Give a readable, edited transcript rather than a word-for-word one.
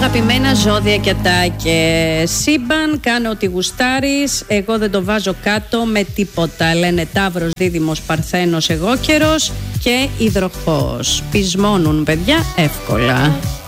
Αγαπημένα ζώδια και ατάκες. Σύμπαν, κάνω ό,τι γουστάρεις. Εγώ δεν το βάζω κάτω με τίποτα. Λένε Ταύρος, Δίδυμος, Παρθένος, εγώ καιρος και Υδροχόος. Πεισμώνουν παιδιά εύκολα.